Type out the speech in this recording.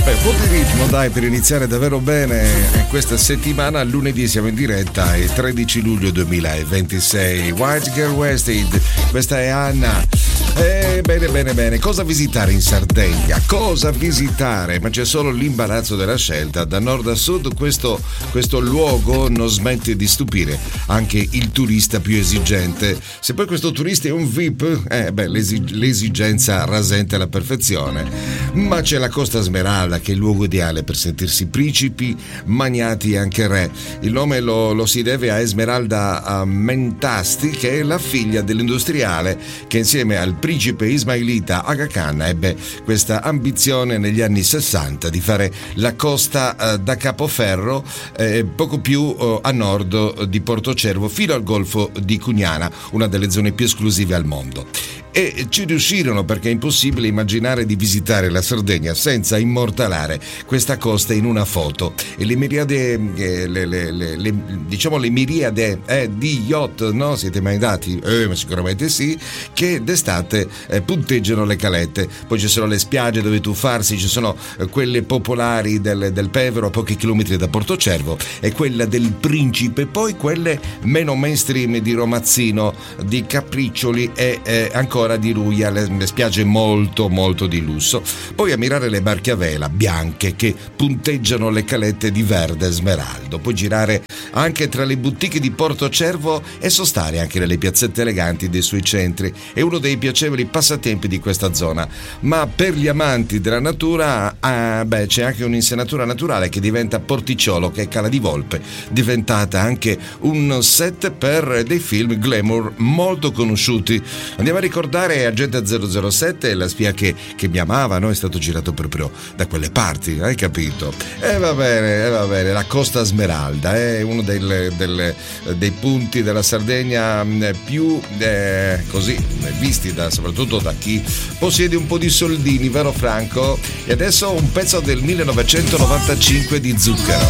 Beh, un po' di ritmo dai per iniziare davvero bene questa settimana. Lunedì siamo in diretta, il 13 luglio 2026. White Girl Wasted, questa è Anna. Bene. Cosa visitare in Sardegna? Cosa visitare? Ma c'è solo l'imbarazzo della scelta. Da nord a sud questo luogo non smette di stupire anche il turista più esigente. Se poi questo turista è un VIP, l'esigenza rasenta alla perfezione. Ma c'è la Costa Smeralda, che è il luogo ideale per sentirsi principi, magnati e anche re. Il nome lo si deve a Esmeralda Mentasti, che è la figlia dell'industriale che insieme al principe ismailita Aga Khan ebbe questa ambizione negli anni 60 di fare la costa da Capoferro, poco più a nord di Portocervo, fino al golfo di Cugnana, una delle zone più esclusive al mondo. E ci riuscirono, perché è impossibile immaginare di visitare la Sardegna senza immortalare questa costa in una foto. E le miriade, le miriade di yacht, no? Siete mai andati? Ma sicuramente sì, che d'estate punteggiano le calette. Poi ci sono le spiagge dove tuffarsi, ci sono quelle popolari del Pevero a pochi chilometri da Portocervo e quella del Principe, poi quelle meno mainstream di Romazzino, di Capriccioli e ancora di Ruia, le spiagge molto di lusso. Poi ammirare le barche a vela bianche che punteggiano le calette di verde smeraldo, poi girare anche tra le boutique di Portocervo e sostare anche nelle piazzette eleganti dei suoi centri. È uno dei piacevoli passatempi di questa zona. Ma per gli amanti della natura c'è anche un'insenatura naturale che diventa Porticciolo, che è Cala di Volpe, diventata anche un set per dei film glamour molto conosciuti. Andiamo a ricordare Agente 007, la spia che mi amava, no? È stato girato proprio da quelle parti, hai capito? E va bene, la Costa Smeralda è uno dei punti della Sardegna più così visti soprattutto da chi possiede un po' di soldini, vero Franco? E adesso un pezzo del 1995 di Zucchero.